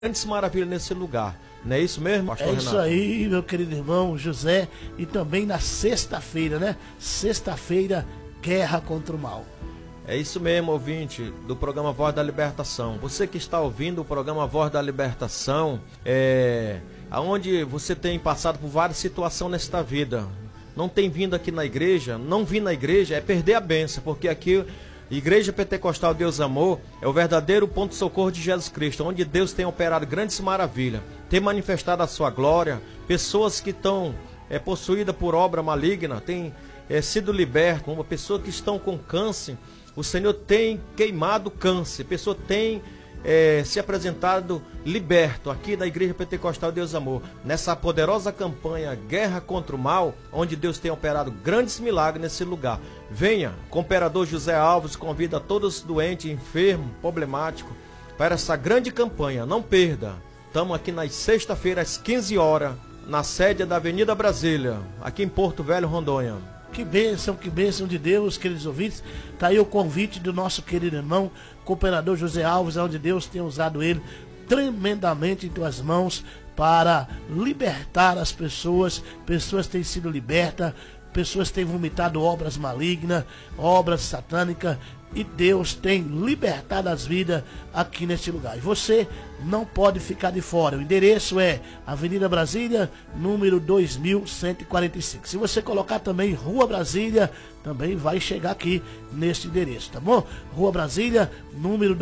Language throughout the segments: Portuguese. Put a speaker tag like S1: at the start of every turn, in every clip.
S1: grandes maravilhas nesse lugar. Não é isso mesmo, pastor Renato?
S2: É isso aí, meu querido irmão José. E também na sexta-feira, né? Sexta-feira, guerra contra o mal.
S1: É isso mesmo, ouvinte do programa Voz da Libertação. Você que está ouvindo o programa Voz da Libertação, aonde você tem passado por várias situações nesta vida, não tem vindo aqui na igreja, não vir na igreja é perder a bênção, porque aqui, Igreja Pentecostal Deus Amor, é o verdadeiro ponto de socorro de Jesus Cristo, onde Deus tem operado grandes maravilhas, tem manifestado a sua glória, pessoas que estão possuídas por obra maligna, têm sido libertas, uma pessoa que estão com câncer, o Senhor tem queimado o câncer, a pessoa tem se apresentado liberto aqui da Igreja Pentecostal Deus Amor, nessa poderosa campanha Guerra contra o Mal, onde Deus tem operado grandes milagres nesse lugar. Venha, o Imperador José Alves convida todos os doentes, enfermos, problemáticos, para essa grande campanha. Não perda, estamos aqui nas sexta-feiras às 15 horas, na sede da Avenida Brasília, aqui em Porto Velho, Rondônia.
S2: Que bênção de Deus, queridos ouvintes. Está aí o convite do nosso querido irmão, Cooperador José Alves, onde Deus tem usado ele tremendamente em tuas mãos para libertar as pessoas. Pessoas têm sido libertas, pessoas têm vomitado obras malignas, obras satânicas, e Deus tem libertado as vidas aqui neste lugar. E você não pode ficar de fora. O endereço é Avenida Brasília, número 2145. Se você colocar também Rua Brasília, também vai chegar aqui neste endereço, tá bom? Rua Brasília, número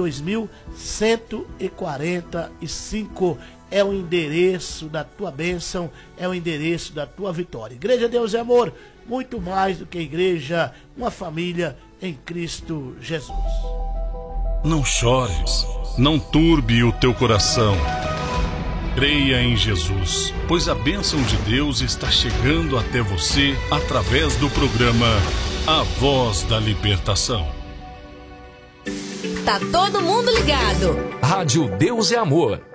S2: 2145. É o endereço da tua bênção, é o endereço da tua vitória. Igreja Deus é Amor, muito mais do que igreja, uma família em Cristo Jesus.
S3: Não chores, não turbe o teu coração. Creia em Jesus, pois a bênção de Deus está chegando até você através do programa A Voz da Libertação.
S4: Tá todo mundo ligado.
S5: Rádio Deus é Amor.